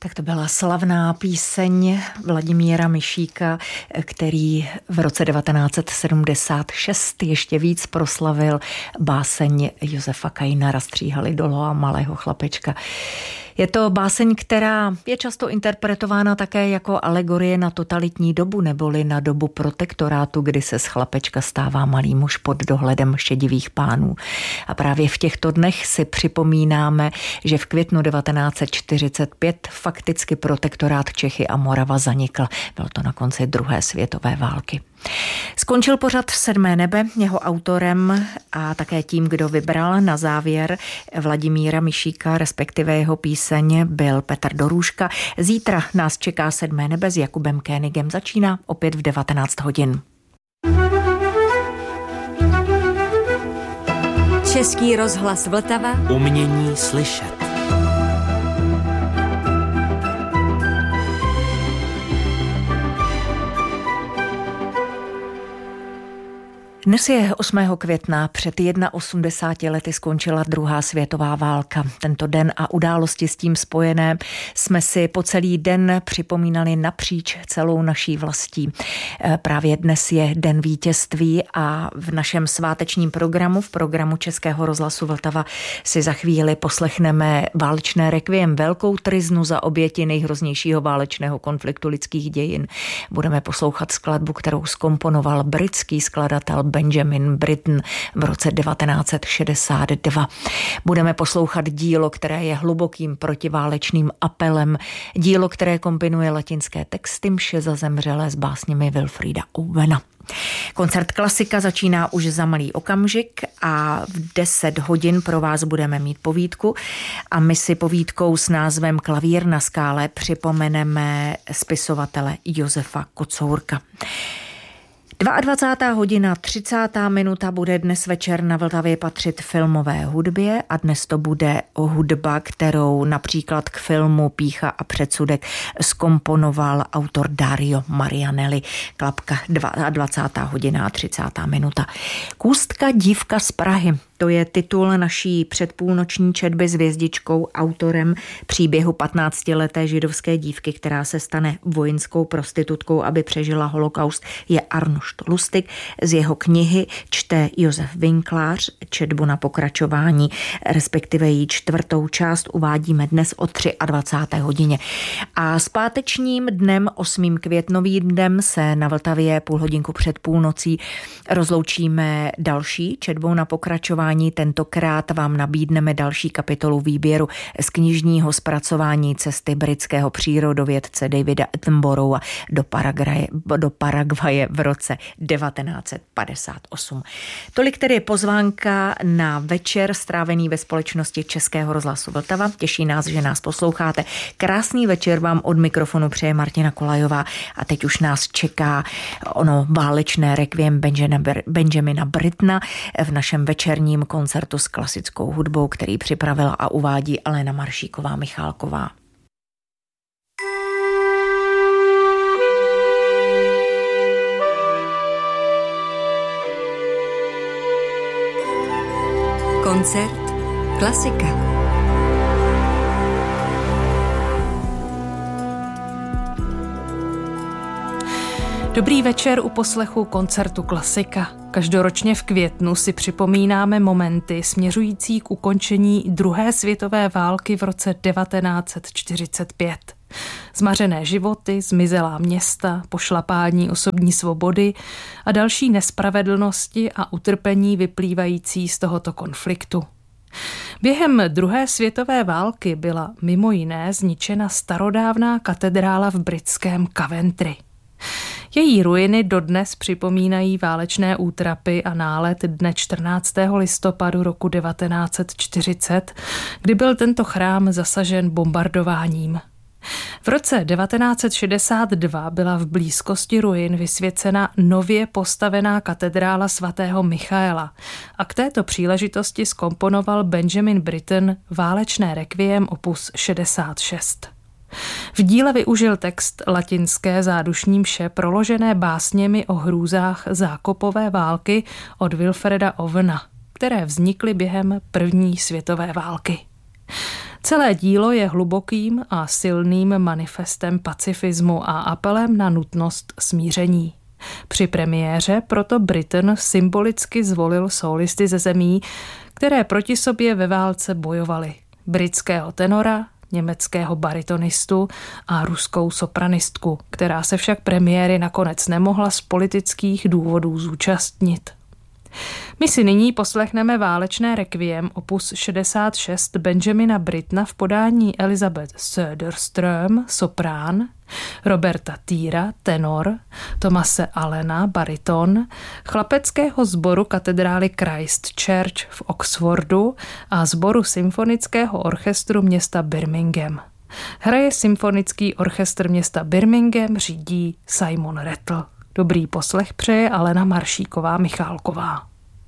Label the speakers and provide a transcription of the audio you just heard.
Speaker 1: Tak to byla slavná píseň Vladimíra Mišíka, který v roce 1976 ještě víc proslavil báseň Josefa Kajnara Stříhali dolo a malého chlapečka. Je to báseň, která je často interpretována také jako alegorie na totalitní dobu neboli na dobu protektorátu, kdy se z chlapečka stává malý muž pod dohledem šedivých pánů. A právě v těchto dnech si připomínáme, že v květnu 1945 fakticky protektorát Čechy a Morava zanikl. Bylo to na konci druhé světové války. Skončil pořad Sedmé nebe, jeho autorem a také tím, kdo vybral na závěr Vladimíra Mišíka, respektive jeho píseň, byl Petr Dorůžka. Zítra nás čeká Sedmé nebe s Jakubem Kénigem. Začíná opět v 19 hodin.
Speaker 2: Český rozhlas Vltava.
Speaker 3: Umění slyšet.
Speaker 1: Dnes je 8. května, před 81 lety skončila druhá světová válka. Tento den a události s tím spojené jsme si po celý den připomínali napříč celou naší vlastí. Právě dnes je den vítězství a v našem svátečním programu, v programu Českého rozhlasu Vltava, si za chvíli poslechneme válečné rekviem, velkou tryznu za oběti nejhroznějšího válečného konfliktu lidských dějin. Budeme poslouchat skladbu, kterou zkomponoval britský skladatel Benjamin Britten v roce 1962. Budeme poslouchat dílo, které je hlubokým protiválečným apelem, dílo, které kombinuje latinské texty mše za zemřelé s básněmi Wilfrida Owena. Koncert Klasika začíná už za malý okamžik a v 10 hodin pro vás budeme mít povídku a my si povídkou s názvem Klavír na skále připomeneme spisovatele Josefa Kocourka. 22. hodina 30. minuta bude dnes večer na Vltavě patřit filmové hudbě a dnes to bude hudba, kterou například k filmu Pýcha a předsudek zkomponoval autor Dario Marianelli. Klapka 22. hodina 30. minuta. Kůstka dívka z Prahy. To je titul naší předpůlnoční četby s hvězdičkou, autorem příběhu 15leté židovské dívky, která se stane vojenskou prostitutkou, aby přežila holokaust, je Arnošt Lustig. Z jeho knihy čte Josef Vinklář. Četbu na pokračování, respektive její 4. část uvádíme dnes o 23. hodině. A s pátečním dnem 8. květnovým dnem se na Vltavě půl hodinku před půlnocí rozloučíme další četbou na pokračování. Tentokrát vám nabídneme další kapitolu výběru z knižního zpracování cesty britského přírodovědce Davida Attenborougha do Paraguaje v roce 1958. Tolik tedy pozvánka na večer strávený ve společnosti Českého rozhlasu Vltava. Těší nás, že nás posloucháte. Krásný večer vám od mikrofonu přeje Martina Kolajová a teď už nás čeká ono válečné rekviem Benjamina Brittena v našem večerním koncertu s klasickou hudbou, který připravila a uvádí Alena Maršíková-Michálková.
Speaker 2: Koncert Klasika.
Speaker 4: Dobrý večer u poslechu koncertu Klasika. Každoročně v květnu si připomínáme momenty směřující k ukončení druhé světové války v roce 1945. Zmařené životy, zmizelá města, pošlapání osobní svobody a další nespravedlnosti a utrpení vyplývající z tohoto konfliktu. Během druhé světové války byla mimo jiné zničena starodávná katedrála v britském Coventry. Její ruiny dodnes připomínají válečné útrapy a nálet dne 14. listopadu roku 1940, kdy byl tento chrám zasažen bombardováním. V roce 1962 byla v blízkosti ruin vysvěcena nově postavená katedrála svatého Michaela a k této příležitosti zkomponoval Benjamin Britten válečné rekviem opus 66. V díle využil text latinské zádušní mše proložené básněmi o hrůzách zákopové války od Wilfreda Owena, které vznikly během první světové války. Celé dílo je hlubokým a silným manifestem pacifismu a apelem na nutnost smíření. Při premiéře proto Britten symbolicky zvolil sólisty ze zemí, které proti sobě ve válce bojovaly. Britského tenora, německého baritonistu a ruskou sopranistku, která se však premiéry nakonec nemohla z politických důvodů zúčastnit. My si nyní poslechneme válečné rekviem opus 66 Benjamina Brittena v podání Elizabeth Söderström, soprán, Roberta Týra, tenor, Thomase Allena, bariton, chlapeckého sboru katedrály Christ Church v Oxfordu a sboru symfonického orchestru města Birmingham. Hraje symfonický orchestr města Birmingham, řídí Simon Rattle. Dobrý poslech přeje Alena Maršíková Michálková.